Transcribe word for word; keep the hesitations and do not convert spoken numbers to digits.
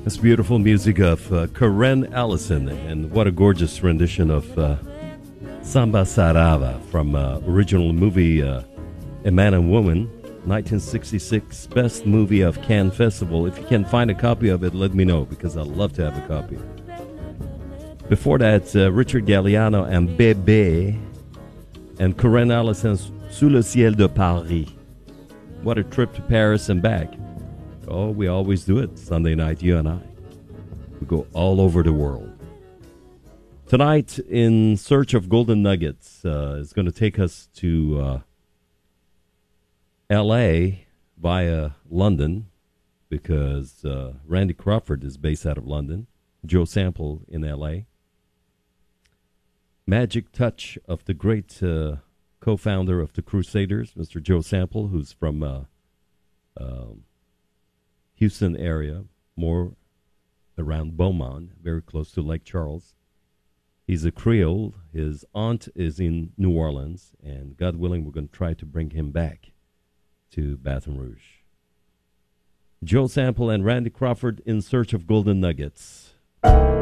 This beautiful music of uh, Karen Allison, and what a gorgeous rendition of uh, Samba Sarava from uh, original movie uh, A Man and Woman, nineteen sixty-six, best movie of Cannes Festival. If you can find a copy of it, let me know, because I'd love to have a copy. Before that, uh, Richard Galliano and Bébé, and Karen Allison's Sous le ciel de Paris. What a trip to Paris and back. Oh, we always do it. Sunday night, you and I. We go all over the world. Tonight, In Search of Golden Nuggets uh, is going to take us to uh, L A via London, because uh, Randy Crawford is based out of London. Joe Sample in L A. Magic touch of the great uh, co-founder of the Crusaders, Mister Joe Sample, who's from uh, um, Houston area, more around Beaumont, very close to Lake Charles. He's a Creole. His aunt is in New Orleans, and God willing, we're going to try to bring him back to Baton Rouge. Joe Sample and Randy Crawford, In Search of Golden Nuggets.